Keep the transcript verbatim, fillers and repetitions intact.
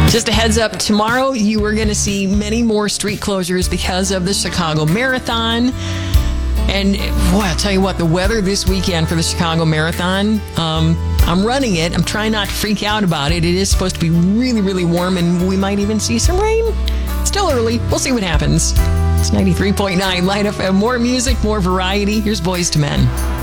Just a heads up, tomorrow you are going to see many more street closures because of the Chicago Marathon. And boy, I'll tell you what, the weather this weekend for the Chicago Marathon, um, I'm running it. I'm trying not to freak out about it. It is supposed to be really, really warm, and we might even see some rain. Still early. We'll see what happens. It's ninety-three point nine Light F M. More music, more variety. Here's Boys to Men.